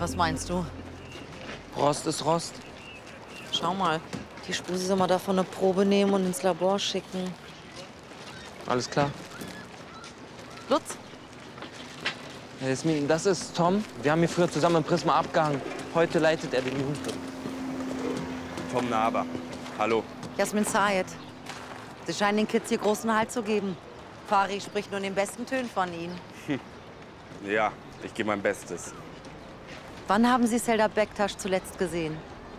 Was meinst du? Rost ist Rost. Schau mal. Die Spusi soll mal davon eine Probe nehmen und ins Labor schicken. Alles klar. Lutz? Herr Jasmin, das ist Tom. Wir haben hier früher zusammen im Prisma abgehangen. Heute leitet er den Jugendclub. Tom Naber. Hallo. Jasmin Zayed. Sie scheinen den Kids hier großen Halt zu geben. Fari spricht nur in den besten Tönen von ihnen. Ja, ich gebe mein Bestes. Wann haben Sie Selda Bektasch zuletzt gesehen?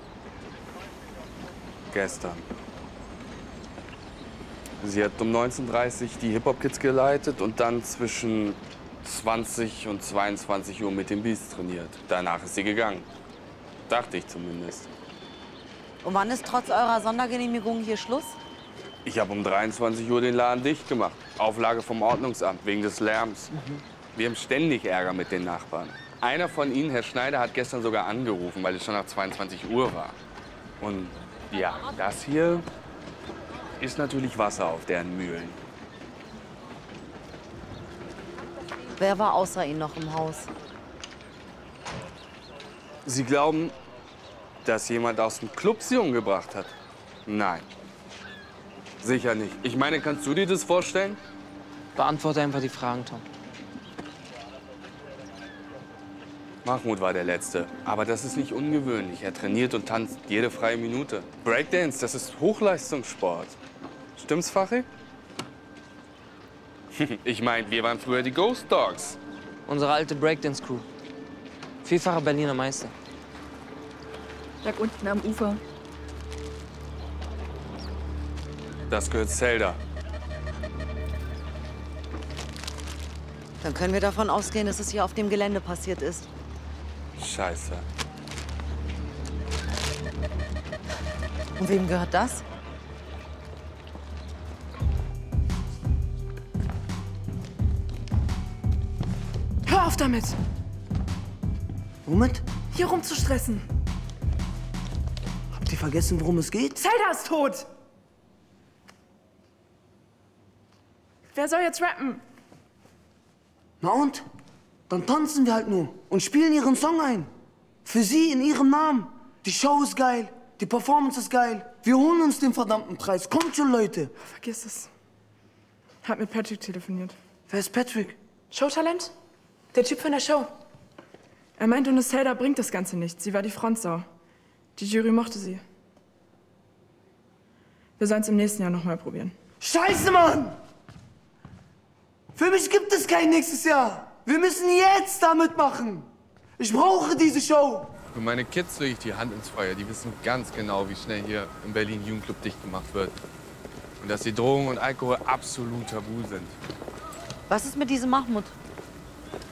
Gestern. Sie hat um 19:30 Uhr die Hip-Hop-Kids geleitet und dann zwischen 20 und 22 Uhr mit den Beasts trainiert. Danach ist sie gegangen. Dachte ich zumindest. Und wann ist trotz eurer Sondergenehmigung hier Schluss? Ich habe um 23 Uhr den Laden dicht gemacht. Auflage vom Ordnungsamt, wegen des Lärms. Wir haben ständig Ärger mit den Nachbarn. Einer von ihnen, Herr Schneider, hat gestern sogar angerufen, weil es schon nach 22 Uhr war. Und ja, das hier ist natürlich Wasser auf deren Mühlen. Wer war außer Ihnen noch im Haus? Sie glauben, dass jemand aus dem Club sie umgebracht hat? Nein. Sicher nicht. Ich meine, kannst du dir das vorstellen? Beantworte einfach die Fragen, Tom. Mahmoud war der Letzte. Aber das ist nicht ungewöhnlich. Er trainiert und tanzt jede freie Minute. Breakdance, das ist Hochleistungssport. Stimmt's, Fachi? Ich meine, wir waren früher die Ghost Dogs. Unsere alte Breakdance-Crew. Vielfacher Berliner Meister. Lag unten am Ufer. Das gehört Zelda. Dann können wir davon ausgehen, dass es hier auf dem Gelände passiert ist. Scheiße. Und wem gehört das? Hör auf damit! Womit? Hier rumzustressen. Habt ihr vergessen, worum es geht? Zelda ist tot! Wer soll jetzt rappen? Na und? Dann tanzen wir halt nur und spielen ihren Song ein. Für sie, in ihrem Namen. Die Show ist geil, die Performance ist geil. Wir holen uns den verdammten Preis. Kommt schon, Leute. Vergiss es. Hab mit Patrick telefoniert. Wer ist Patrick? Showtalent? Der Typ von der Show. Er meinte, ohne Zelda bringt das Ganze nichts. Sie war die Frontsau. Die Jury mochte sie. Wir sollen es im nächsten Jahr noch mal probieren. Scheiße, Mann! Für mich gibt es kein nächstes Jahr. Wir müssen jetzt damit machen. Ich brauche diese Show. Für meine Kids lege ich die Hand ins Feuer. Die wissen ganz genau, wie schnell hier im Berlin Jugendclub dicht gemacht wird. Und dass die Drogen und Alkohol absolut tabu sind. Was ist mit diesem Mahmoud?